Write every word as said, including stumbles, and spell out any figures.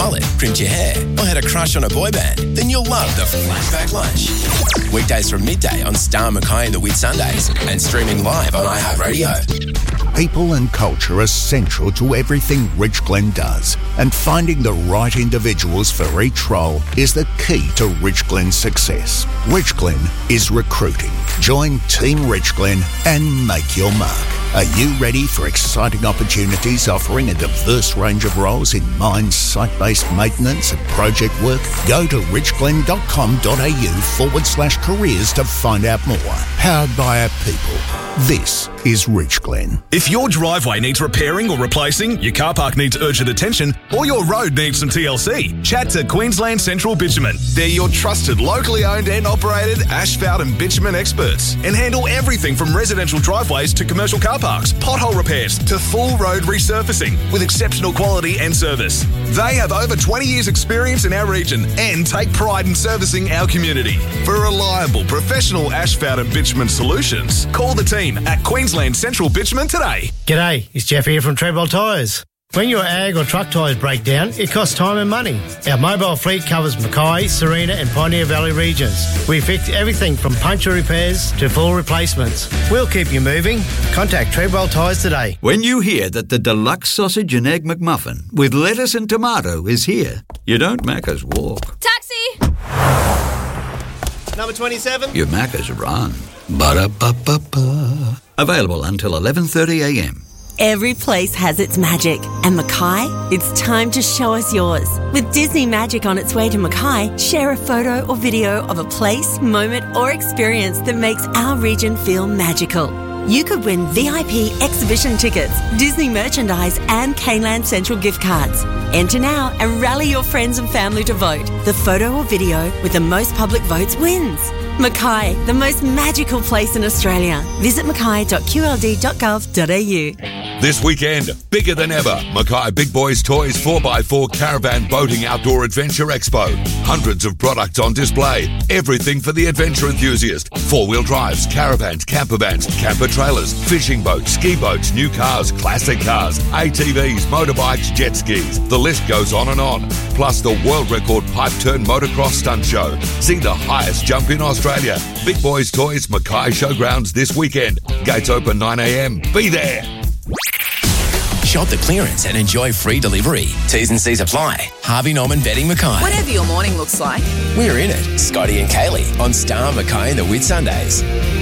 mullet, crimped your hair, or had a crush on a boy band, then you'll love the Flashback Lunch. Weekdays from midday on Star Mackay and the Whitsundays and streaming live on iHeartRadio. People and culture are central to everything Rich Glen does, and finding the right individuals for each role is the key to Rich Glen's success. Rich Glen is recruiting. Join Team Rich Glen and make your mark. Are you ready for exciting opportunities offering a diverse range of roles in mines, site-based maintenance and project work? Go to richglen.com.au forward slash careers to find out more. Powered by our people. This is Rich Glen. If your driveway needs repairing or replacing, your car park needs urgent attention, or your road needs some T L C, chat to Queensland Central Bitumen. They're your trusted, locally owned and operated asphalt and bitumen experts and handle everything from residential driveways to commercial car parks, pothole repairs to full road resurfacing with exceptional quality and service. They have over twenty years experience in our region and take pride in servicing our community. For reliable, professional asphalt and bitumen solutions, call the team at Queensland Central Bitumen today. G'day, it's Jeff here from Treadwell Tyres. When your ag or truck tyres break down, it costs time and money. Our mobile fleet covers Mackay, Serena and Pioneer Valley regions. We fix everything from puncture repairs to full replacements. We'll keep you moving. Contact Treadwell Tyres today. When you hear that the deluxe sausage and egg McMuffin with lettuce and tomato is here, you don't Macca's walk. Taxi! Number twenty-seven. You Macca's run. Ba-da-ba-ba-ba. Available until eleven thirty a m. Every place has its magic, and Mackay, it's time to show us yours. With Disney Magic on its way to Mackay, share a photo or video of a place, moment or experience that makes our region feel magical. You could win V I P exhibition tickets, Disney merchandise and Caneland Central gift cards. Enter now and rally your friends and family to vote. The photo or video with the most public votes wins. Mackay, the most magical place in Australia. Visit mackay dot q l d dot gov dot a u. This weekend, bigger than ever, Mackay Big Boys Toys four by four Caravan Boating Outdoor Adventure Expo. Hundreds of products on display. Everything for the adventure enthusiast. Four-wheel drives, caravans, camper vans, camper trailers, fishing boats, ski boats, new cars, classic cars, A T Vs, motorbikes, jet skis. The list goes on and on. Plus the world record pipe turn motocross stunt show. See the highest jump in Australia. Big Boys Toys Mackay Showgrounds this weekend. Gates open nine a m. Be there. Shop the clearance and enjoy free delivery. T's and C's apply. Harvey Norman Betting Mackay. Whatever your morning looks like. We're in it. Scotty and Kaylee on Star Mackay and the Whitsundays.